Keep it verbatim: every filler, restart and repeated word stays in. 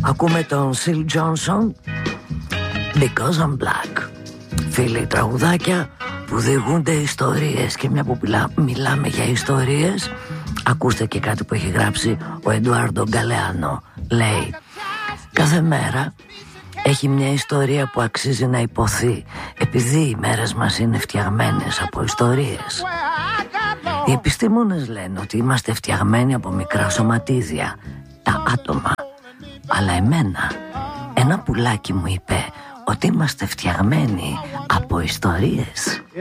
Ακούμε τον Syl Johnson, Because I'm Black. Φίλοι, τραγουδάκια που διηγούνται ιστορίες. Και μια που μιλάμε για ιστορίες, ακούστε και κάτι που έχει γράψει ο Εντουάρντο Γκαλεάνο. Λέει: κάθε μέρα έχει μια ιστορία που αξίζει να υποθεί, επειδή οι μέρες μας είναι φτιαγμένες από ιστορίες. Οι επιστήμονες λένε ότι είμαστε φτιαγμένοι από μικρά σωματίδια, τα άτομα. Αλλά εμένα ένα πουλάκι μου είπε ότι είμαστε φτιαγμένοι από ιστορίες.